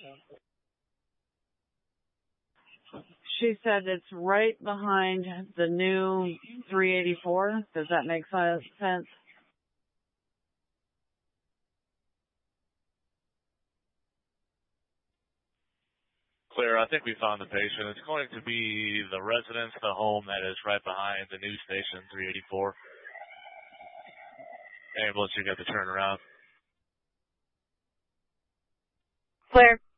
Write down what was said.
She said it's right behind the new 384. Does that make sense? Claire, I think we found the patient. It's going to be the residence, the home that is right behind the news station, 384. Ambulance, you got the turnaround. Claire.